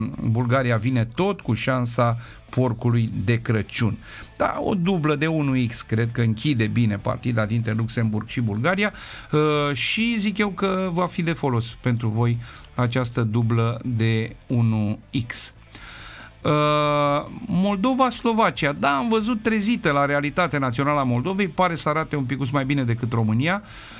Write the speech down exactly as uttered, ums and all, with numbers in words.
Bulgaria vine tot cu șansa porcului de Crăciun. Da, o dublă de unu x cred că închide bine partida dintre Luxemburg și Bulgaria și zic eu că va fi de folos pentru voi această dublă de unu x. Moldova-Slovacia, da, am văzut trezită la realitatea națională a Moldovei, pare să arate un pic mai bine decât România.